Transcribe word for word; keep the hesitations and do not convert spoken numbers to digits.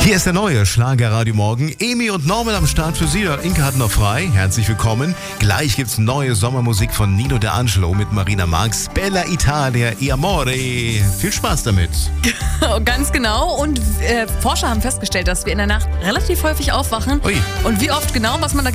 Hier ist der neue Schlagerradio Morgen. Emi und Norman am Start für Sie. Inke hat noch frei. Herzlich willkommen. Gleich gibt's neue Sommermusik von Nino D'Angelo mit Marina Marx. Bella Italia, e Amore. Viel Spaß damit. Ganz genau. Und äh, Forscher haben festgestellt, dass wir in der Nacht relativ häufig aufwachen. Ui. Und wie oft genau, was man da